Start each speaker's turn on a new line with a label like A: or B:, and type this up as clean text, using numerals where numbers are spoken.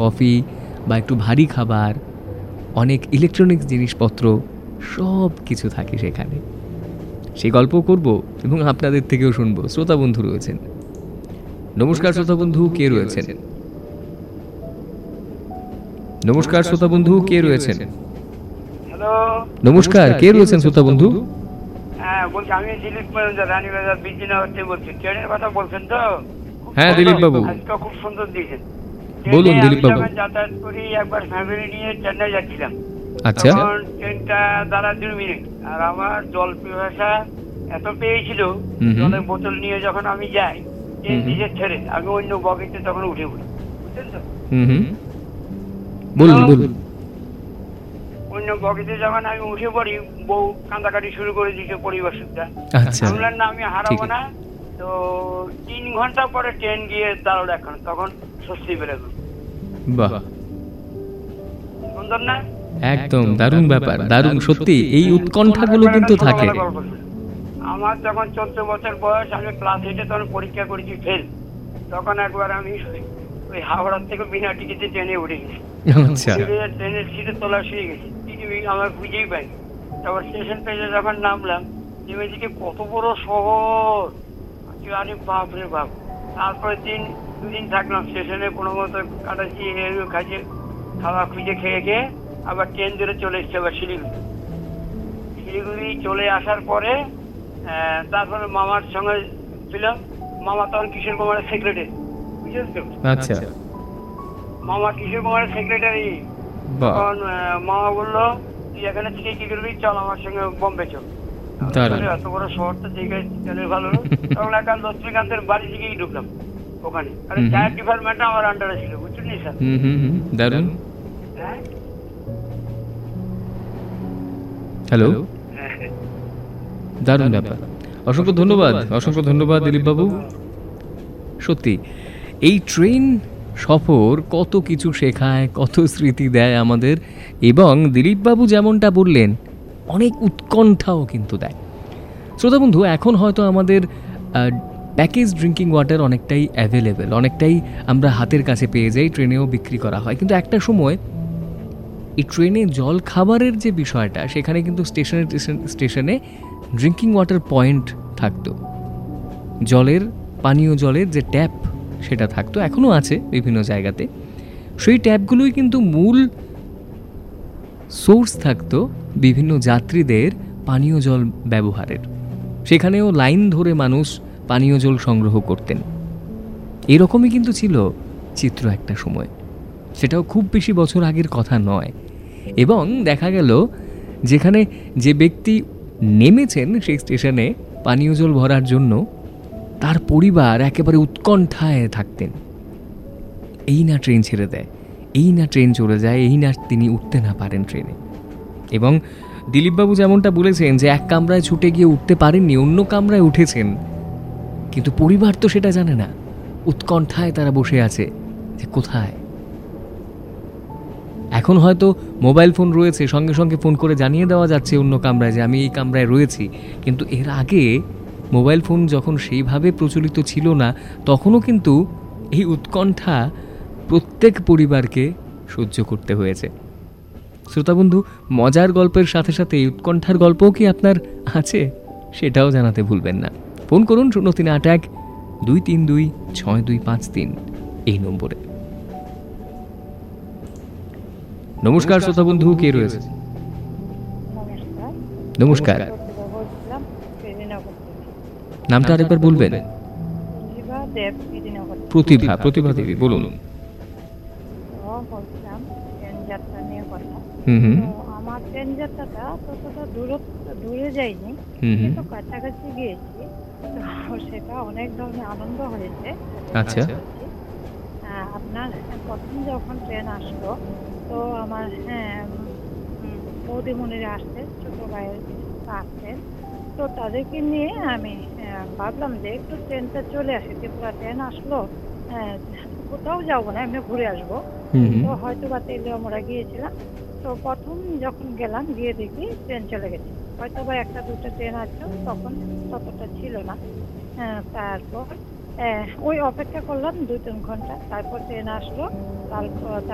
A: Coffee বা একটু ভারী খাবার, অনেক ইলেকট্রনিক্স জিনিসপত্র সব কিছু থাকে সেখানে। সেই গল্প করব এবং আপনাদের থেকেও শুনবো। শ্রোতা বন্ধু রয়েছেন। নমস্কার শ্রোতা বন্ধু, কে রয়েছেন? নমস্কার শ্রোতা বন্ধু, কে রয়েছেন?
B: হ্যালো,
A: নমস্কার, কে রয়েছেন শ্রোতা বন্ধু?
B: হ্যাঁ বলছি, আমি দিলীপ মজুমদার, রানীবাজার বিজয়নগর থেকে বলছি। ট্রেনের কথা বলছেন তো?
A: হ্যাঁ দিলীপ বাবু,
B: আজকে খুব সুন্দর দিয়েছেন।
A: বলুন দিলীপ বাবু।
B: আমি যাতায়াত করি, একবার ফ্যামিলি নিয়ে চেন্নাই যাচ্ছিলাম।
A: আচ্ছা।
B: তখন ট্রেনটা দাঁড়া 2 মিনিট, আর আমার জল পিপাসা এত পেয়েছিল, জলের বোতল নিয়ে যখন আমি যাই ট্রেন নিজের ছেড়ে, আমি অন্য বগিতে তখন উঠে পড়ি, বুঝছেন তো?
A: বলুন বলুন।
B: অন্য বগিতে যখন আমি উঠে পড়ি, বউ কান্দাকাটি শুরু করে দিয়েছে পরিবেশকটা।
A: আচ্ছা,
B: বললেন না আমি হারাবো না। তো 3 ঘন্টা পরে ট্রেন গিয়ে দাঁড়ালো এখন, তখন স্বস্তি পেলে।
A: বাহ,
B: সুন্দর না?
A: একদম দারুণ ব্যাপার, দারুণ। সত্যি এই উৎকণ্ঠাগুলো কিন্তু থাকে।
B: আমার যখন 14 বছর বয়স, আমি ক্লাস 8-এ তখন পরীক্ষা করেছি, ফেল। তখন একবার আমি ওই হাওড়ার থেকে বিনা টিকিটে ট্রেনে উঠে গেছি। ট্রেনের সিটে তোলা শুয়ে গেছি, টিভি আমার খুঁজেই পাইনি। তারপর স্টেশন পেজে যখন নামলাম, নেমে দিকে কত বড় শহর, আরে বাপ রে বাপ। তারপরে 2 দিন থাকলাম স্টেশনে, কোনো মতো কাটাচ্ছি, খাইছে, খাওয়া খুঁজে খেয়ে আবার ট্রেন ধরে চলে এসছে আবার শিলিগুড়ি চলে আসার পরে তারপরে মামার সঙ্গে ছিলাম। মামা তখন কিশোর কুমারের সেক্রেটারি, বুঝলেন তো?
A: আচ্ছা।
B: মামা কিশোর কুমারের সেক্রেটারি। তখন মামা বললো, তুই এখানে থেকে কি করবি, চল আমার সঙ্গে বোম্বে চল। এত বড় শহরটা দেখে চলে ভালো। তখন একটা লক্ষ্মীকান্তের বাড়ি থেকেই ঢুকলাম ওখানে। আরে চায়ের ডিপার্টমেন্টটা আমার আন্ডারে ছিল, বুঝছেন স্যার?
A: দারুণ। হ্যালো, দারুণ ব্যাপার। অসংখ্য ধন্যবাদ, অসংখ্য ধন্যবাদ দিলীপ বাবু। সত্যি এই ট্রেন সফর কত কিছু শেখায়, কত স্মৃতি দেয় আমাদের, এবং দিলীপ বাবু যেমনটা বললেন অনেক উৎকণ্ঠাও কিন্তু দেয়। শ্রোতা বন্ধু, এখন হয়তো আমাদের প্যাকেজ ড্রিঙ্কিং ওয়াটার অনেকটাই অ্যাভেলেবেল, অনেকটাই আমরা হাতের কাছে পেয়ে যাই, ট্রেনেও বিক্রি করা হয়। কিন্তু একটা সময় এই ট্রেনে জল খাবারের যে বিষয়টা, সেখানে কিন্তু স্টেশনে ড্রিঙ্কিং ওয়াটার পয়েন্ট থাকতো। পানীয় জলের যে ট্যাপ সেটা থাকতো, এখনও আছে বিভিন্ন জায়গাতে। সেই ট্যাপগুলোই কিন্তু মূল সোর্স থাকতো বিভিন্ন যাত্রীদের পানীয় জল ব্যবহারের। সেখানেও লাইন ধরে মানুষ পানীয় জল সংগ্রহ করতেন। এরকমই কিন্তু ছিল চিত্র একটা সময়, সেটাও খুব বেশি বছর আগের কথা নয়। এবং দেখা গেল যেখানে যে ব্যক্তি নেমেছেন সেই স্টেশনে পানীয় জল ভরার জন্য, তার পরিবার একেবারে উৎকণ্ঠায় থাকতেন, এই না ট্রেন ছেড়ে দেয়, এই না ট্রেন চলে যায়, এই না তিনি উঠতে না পারেন ট্রেনে। এবং দিলীপবাবু যেমনটা বলেছেন যে এক কামরায় ছুটে গিয়ে উঠতে পারেননি, অন্য কামরায় উঠেছেন, কিন্তু পরিবার তো সেটা জানে না। উৎকণ্ঠায় তারা বসে আছে যে কোথায়। এখন হয়তো মোবাইল ফোন রয়েছে, সঙ্গে সঙ্গে ফোন করে জানিয়ে দেওয়া যাচ্ছে অন্য কামরায় যে আমি এই কামরায় রয়েছি। কিন্তু এর আগে মোবাইল ফোন যখন সেইভাবে প্রচলিত ছিল না, তখনও কিন্তু এই উৎকণ্ঠা প্রত্যেক পরিবারকে সহ্য করতে হয়েছে। শ্রোতাবন্ধু, মজার গল্পের সাথে সাথে এই উৎকণ্ঠার গল্পও কি আপনার আছে, সেটাও জানাতে ভুলবেন না। ফোন করুন 0381-232-6253 এই নম্বরে। নমস্কার শ্রোতাবন্ধু, কে রয়েছে? নমস্কার, নামটা আরেকবার বলবেন? প্রতিভা দেবী, বলুন।
C: আমার ট্রেন যাত্রাটা ততটা দূরে যায়নি, কিন্তু কাছাকাছি গিয়েছি, সেটা অনেক ধরনের আনন্দ হয়েছে।
A: আচ্ছা,
C: আপনার প্রথম যখন ট্রেন আসলো, তো আমার বৌদিমণিরা আসতেন, ছোট ভাইয়ের আসতেন, তো তাদেরকে নিয়ে আমি ভাবলাম যে একটু ট্রেনটা চলে আসে, ত্রিপুরা ট্রেন আসলো, কোথাও যাবো না, এমনি ঘুরে আসবো। তো হয়তো বা তেলে আমরা গিয়েছিলাম। তো প্রথম যখন গেলাম, গিয়ে দেখি ট্রেন চলে গেছে। হয়তো বা 1-2টা ট্রেন আছে, তখন ততটা ছিল না। তারপর ওই অপেক্ষা করলাম 2-3 ঘন্টা, তারপর ট্রেন আসলো। তারপর